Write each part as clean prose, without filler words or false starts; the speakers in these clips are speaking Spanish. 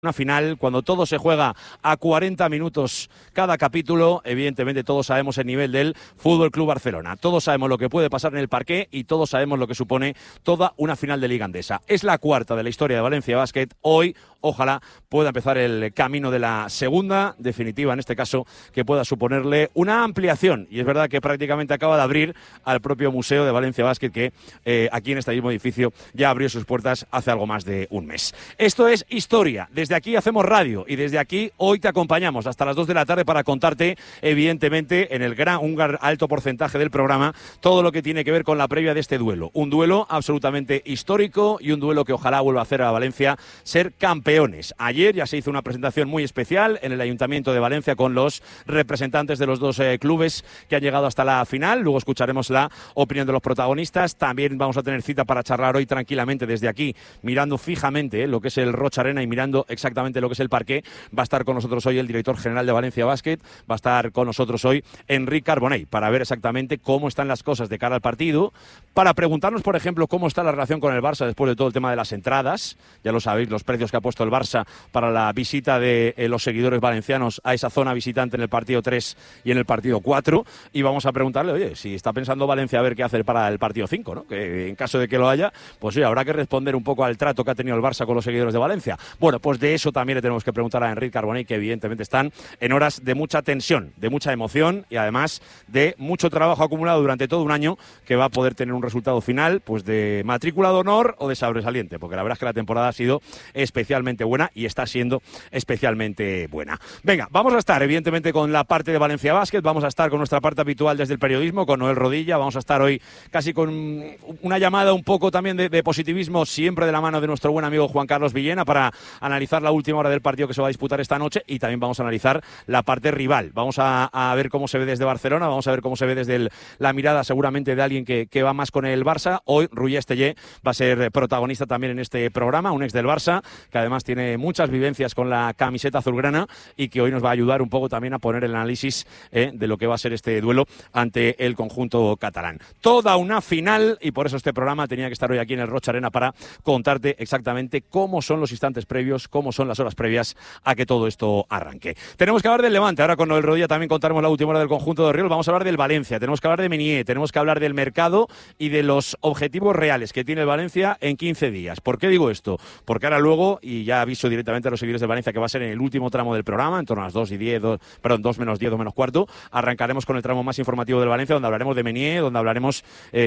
Una final, cuando todo se juega a 40 minutos cada capítulo, evidentemente todos sabemos el nivel del Fútbol Club Barcelona. Todos sabemos lo que puede pasar en el parqué y todos sabemos lo que supone toda una final de Liga Endesa. Es la cuarta de la historia de Valencia Basket. Hoy, ojalá, pueda empezar el camino de la segunda, definitiva en este caso, que pueda suponerle una ampliación. Y es verdad que prácticamente acaba de abrir al propio Museo de Valencia Basket, que aquí en este mismo edificio ya abrió sus puertas hace algo más de un mes. Esto es historia. Desde aquí hacemos radio y desde aquí hoy te acompañamos hasta las 2 de la tarde para contarte, evidentemente, en el un alto porcentaje del programa, todo lo que tiene que ver con la previa de este duelo. Un duelo absolutamente histórico y un duelo que ojalá vuelva a hacer a Valencia ser campeones. Ayer ya se hizo una presentación muy especial en el Ayuntamiento de Valencia con los representantes de los dos clubes que han llegado hasta la final. Luego escucharemos la opinión de los protagonistas. También vamos a tener cita para charlar hoy tranquilamente desde aquí, mirando fijamente lo que es el Roig Arena y mirando exactamente lo que es el parqué. Va a estar con nosotros hoy el director general de Valencia Basket, va a estar con nosotros hoy Enric Carbonell para ver exactamente cómo están las cosas de cara al partido, para preguntarnos, por ejemplo, cómo está la relación con el Barça después de todo el tema de las entradas. Ya lo sabéis, los precios que ha puesto el Barça para la visita de los seguidores valencianos a esa zona visitante en el partido 3 y en el partido 4, y vamos a preguntarle, oye, si está pensando Valencia a ver qué hacer para el partido 5, ¿no? Que en caso de que lo haya, pues oye, habrá que responder un poco al trato que ha tenido el Barça con los seguidores de Valencia. Bueno, pues de eso también le tenemos que preguntar a Enric Carbonell, que evidentemente están en horas de mucha tensión, de mucha emoción y además de mucho trabajo acumulado durante todo un año, que va a poder tener un resultado final pues de matrícula de honor o de sobresaliente, porque la verdad es que la temporada ha sido especialmente buena y está siendo especialmente buena. Venga, vamos a estar evidentemente con la parte de Valencia Basket, vamos a estar con nuestra parte habitual desde el periodismo, con Noel Rodilla, vamos a estar hoy casi con una llamada un poco también de positivismo, siempre de la mano de nuestro buen amigo Juan Carlos Villena, para analizar la última hora del partido que se va a disputar esta noche, y también vamos a analizar la parte rival. Vamos a ver cómo se ve desde Barcelona, vamos a ver cómo se ve desde la mirada seguramente de alguien que va más con el Barça. Hoy Rui Estellé va a ser protagonista también en este programa, un ex del Barça, que además tiene muchas vivencias con la camiseta azulgrana y que hoy nos va a ayudar un poco también a poner el análisis de lo que va a ser este duelo ante el conjunto catalán. Toda una final, y por eso este programa tenía que estar hoy aquí en el Roig Arena para contarte exactamente cómo son los instantes previos, cómo son las horas previas a que todo esto arranque. Tenemos que hablar del Levante, ahora con Noel Rodilla también contaremos la última hora del conjunto de Riol, vamos a hablar del Valencia, tenemos que hablar de Menier, tenemos que hablar del mercado y de los objetivos reales que tiene el Valencia en 15 días. ¿Por qué digo esto? Porque ahora luego, y ya aviso directamente a los seguidores de Valencia que va a ser en el último tramo del programa, en torno a las 2 menos 10, 2 menos cuarto, arrancaremos con el tramo más informativo del Valencia, donde hablaremos de Menier, donde hablaremos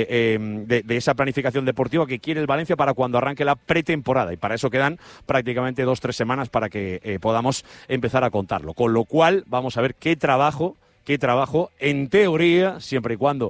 de esa planificación deportiva que quiere el Valencia para cuando arranque la pretemporada, y para eso quedan prácticamente 2-3 semanas para que podamos empezar a contarlo, con lo cual vamos a ver qué trabajo en teoría, siempre y cuando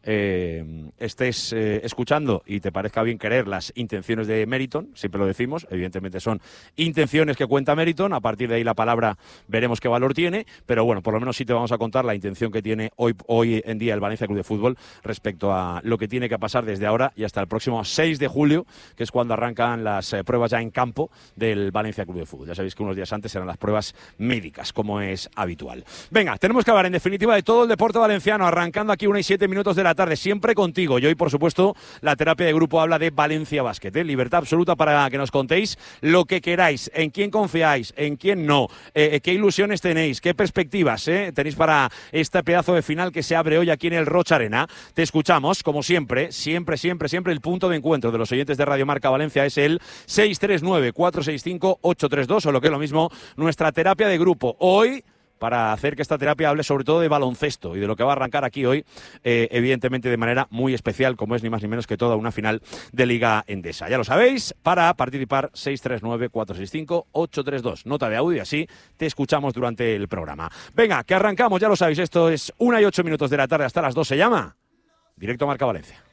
estés escuchando y te parezca bien querer las intenciones de Meriton, siempre lo decimos, evidentemente son intenciones que cuenta Meriton, a partir de ahí la palabra veremos qué valor tiene, pero bueno, por lo menos sí te vamos a contar la intención que tiene hoy en día el Valencia Club de Fútbol respecto a lo que tiene que pasar desde ahora y hasta el próximo 6 de julio, que es cuando arrancan las pruebas ya en campo del Valencia Club de Fútbol. Ya sabéis que unos días antes serán las pruebas médicas, como es habitual. Venga, tenemos que hablar en definitiva de todo el deporte valenciano, arrancando aquí 1:07 de la tarde, siempre contigo. Y hoy, por supuesto, la terapia de grupo habla de Valencia Basket, libertad absoluta para que nos contéis lo que queráis, en quién confiáis, en quién no, qué ilusiones tenéis, qué perspectivas tenéis para este pedazo de final que se abre hoy aquí en el Roig Arena. Te escuchamos, como siempre, siempre el punto de encuentro de los oyentes de Radio Marca Valencia es el 639-465-832, o lo que es lo mismo, nuestra terapia de grupo. Hoy, para hacer que esta terapia hable sobre todo de baloncesto y de lo que va a arrancar aquí hoy, evidentemente de manera muy especial, como es ni más ni menos que toda una final de Liga Endesa. Ya lo sabéis, para participar 639-465-832. Nota de audio y así te escuchamos durante el programa. Venga, que arrancamos, ya lo sabéis, esto es 1:08 de la tarde hasta las 2, se llama Directo Marca Valencia.